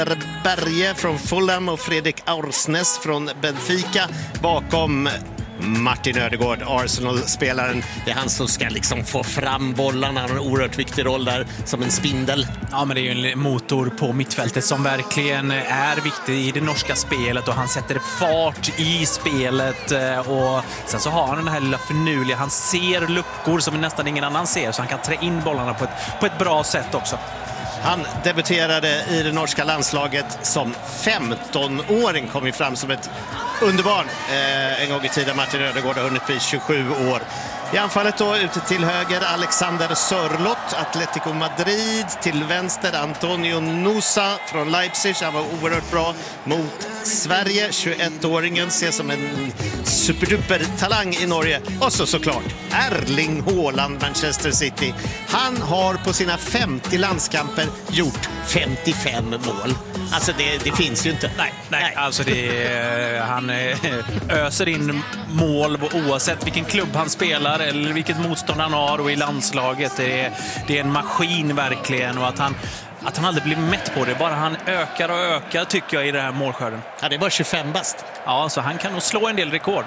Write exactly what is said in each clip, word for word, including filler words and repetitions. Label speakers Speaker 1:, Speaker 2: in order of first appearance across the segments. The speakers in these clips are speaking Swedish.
Speaker 1: Berge från Fulham och Fredrik Aursnes från Benfica bakom Martin Ödegård, Arsenal-spelaren. Det är han som ska liksom få fram bollarna. Han har en oerhört viktig roll där som en spindel.
Speaker 2: Ja, men det är ju en motor på mittfältet som verkligen är viktig i det norska spelet, och han sätter fart i spelet, och sen så har han den här lilla förnuliga. Han ser luckor som nästan ingen annan ser, så han kan trä in bollarna på ett, på ett bra sätt också.
Speaker 1: Han debuterade i det norska landslaget som femton-åring, kom ju fram som ett underbarn eh, en gång i tiden. Martin Ödegård har hunnit bli tjugosju år. I anfallet då ute till höger Alexander Sörloth, Atletico Madrid. Till vänster Antonio Nusa från Leipzig. Han var oerhört bra mot Sverige. tjugoett-åringen ses som en superduper talang i Norge. Och så såklart Erling Haaland, Manchester City. Han har på sina femtio landskamper gjort femtiofem mål. Alltså det, det finns ju inte.
Speaker 2: Nej, nej, nej. Alltså det är, han öser in mål oavsett vilken klubb han spelar eller vilket motstånd han har, och i landslaget. Det är, det är en maskin verkligen, och att han Att han aldrig blir mätt på det. Bara han ökar och ökar tycker jag i det här målskörden.
Speaker 1: Ja, det är bara tjugofem bast.
Speaker 2: Ja, så han kan nog slå en del rekord.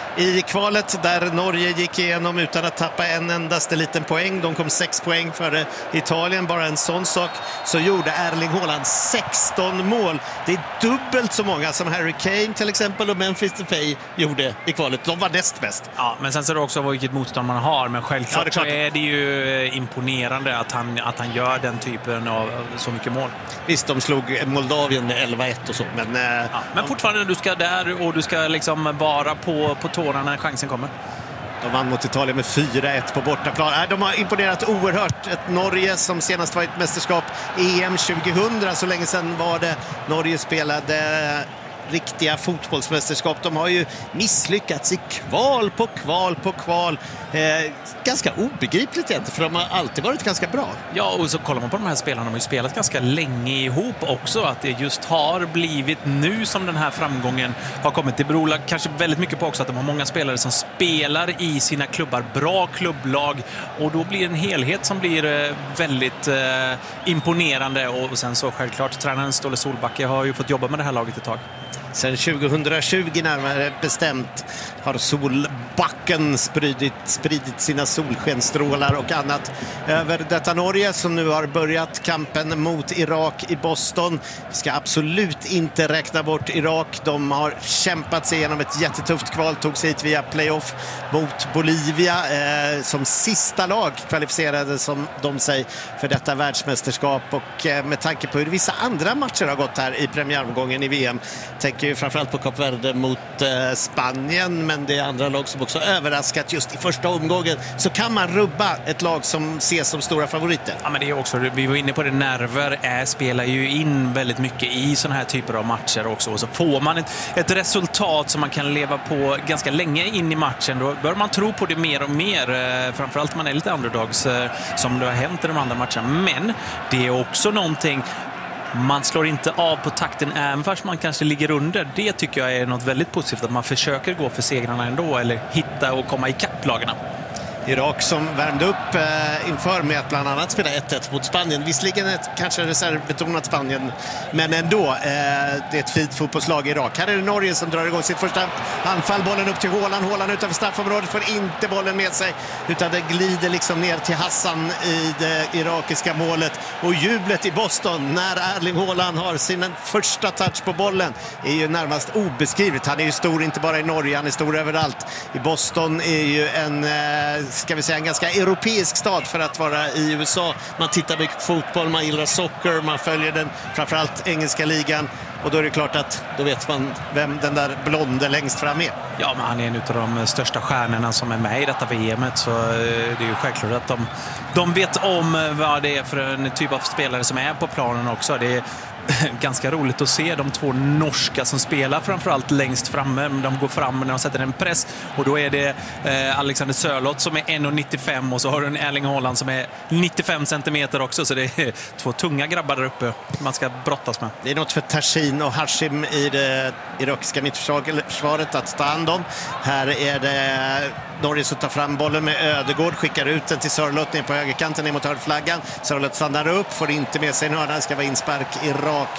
Speaker 1: I kvalet där Norge gick igenom utan att tappa en endaste liten poäng. De kom sex poäng före Italien. Bara en sån sak, så gjorde Erling Haaland sexton mål. Det är dubbelt så många som Harry Kane till exempel och Memphis Depay gjorde i kvalet. De var näst bäst.
Speaker 2: Ja, men sen ser det också vilket motstånd man har. Men självklart ja, det är, är det ju imponerande att han, att han gör den typen av så mycket mål.
Speaker 1: Visst, de slog Moldavien med elva ett och så. Men,
Speaker 2: ja, men fortfarande, du ska där och du ska liksom vara på, på tårna när chansen kommer.
Speaker 1: De vann mot Italien med fyra ett på bortaplan. De har imponerat oerhört. Ett Norge som senast var ett mästerskap E M tjugohundra, så länge sedan var det. Norge spelade riktiga fotbollsmästerskap. De har ju misslyckats i kval på kval på kval. Eh, ganska obegripligt egentligen, för de har alltid varit ganska bra.
Speaker 2: Ja, och så kollar man på de här spelarna, de har ju spelat ganska länge ihop också. Att det just har blivit nu som den här framgången har kommit. Det beror kanske väldigt mycket på också att de har många spelare som spelar i sina klubbar, bra klubblag, och då blir det en helhet som blir väldigt eh, imponerande. Och sen så självklart, tränaren Ståle Solbacke har ju fått jobba med det här laget ett tag.
Speaker 1: Sen tjugohundratjugo närmare bestämt har Solbacken spridit, spridit sina solskenstrålar och annat över detta Norge som nu har börjat kampen mot Irak i Boston. Vi ska absolut inte räkna bort Irak. De har kämpat sig igenom ett jättetufft kval, tog sig hit via playoff mot Bolivia. Eh, som sista lag kvalificerade som de säger för detta världsmästerskap, och eh, med tanke på hur vissa andra matcher har gått här i premiäromgången i V M, tänker ju framförallt på Kap Verde mot eh, Spanien, men det är andra lag som också överraskat just i första omgången, så kan man rubba ett lag som ses som stora favoriter.
Speaker 2: Ja, men det är också, vi var inne på det, nerver är, spelar ju in väldigt mycket i såna här typer av matcher också, och så får man ett, ett resultat som man kan leva på ganska länge in i matchen, då bör man tro på det mer och mer, eh, framförallt man är lite underdogs eh, som det har hänt i de andra matcherna, men det är också någonting. Man slår inte av på takten även fast man kanske ligger under. Det tycker jag är något väldigt positivt, att man försöker gå för segrarna ändå, eller hitta och komma i kapp-lagarna.
Speaker 1: Irak som värmde upp eh, inför med att bland annat spela ett ett mot Spanien. Visserligen ett kanske reservbetonat Spanien, men ändå eh, det är ett fint fotbollslag i Irak. Här är det Norge som drar igång sitt första anfall. Bollen upp till Haaland. Haaland utanför straffområdet får inte bollen med sig, utan det glider liksom ner till Hassan i det irakiska målet. Och jublet i Boston när Erling Haaland har sin första touch på bollen är ju närmast obeskrivligt. Han är ju stor inte bara i Norge, han är stor överallt. I Boston är ju en eh, ska vi säga en ganska europeisk stad för att vara i U S A. Man tittar mycket på fotboll, man gillar socker, man följer den, framförallt engelska ligan. Och då är det klart att då vet man vem den där blonde längst fram är.
Speaker 2: Ja, men han är en av de största stjärnorna som är med i detta V M-et, så det är ju självklart att de, de vet om vad det är för en typ av spelare som är på planen också. Det är ganska roligt att se de två norska som spelar framförallt längst framme. De går fram när de sätter en press, och då är det eh, Alexander Sörloth som är en komma nittiofem, och så har du en Erling Haaland som är nittiofem centimeter också, så det är två tunga grabbar där uppe man ska brottas med.
Speaker 1: Det är något för Tashin och Hashim i det irakiska mittförsvaret att ta hand om. Här är det Norge som tar fram bollen med Ödegård, skickar ut den till Sörloth ner på högerkanten ner mot hörnflaggan. Sörloth stannar upp, får inte med sig en hörna, ska vara inspark Irak.